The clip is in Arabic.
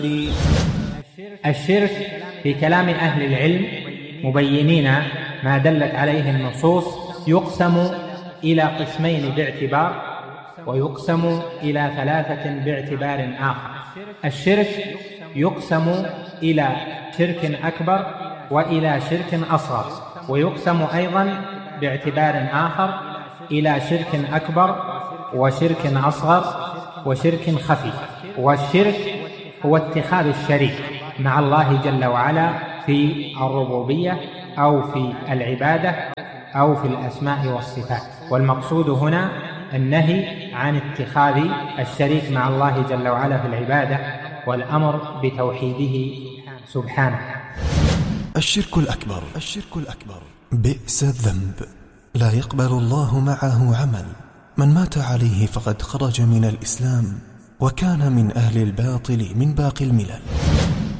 الشرك في كلام أهل العلم مبينين ما دلت عليه النصوص يقسم إلى قسمين باعتبار، ويقسم إلى ثلاثة باعتبار آخر. الشرك يقسم إلى شرك أكبر وإلى شرك أصغر، ويقسم أيضا باعتبار آخر إلى شرك أكبر وشرك أصغر وشرك خفي. والشرك هو اتخاذ الشريك مع الله جل وعلا في الربوبية أو في العبادة أو في الأسماء والصفات. والمقصود هنا النهي عن اتخاذ الشريك مع الله جل وعلا في العبادة، والأمر بتوحيده سبحانه. الشرك الأكبر بئس الذنب، لا يقبل الله معه عمل. من مات عليه فقد خرج من الإسلام وكان من أهل الباطل من باقي الملل.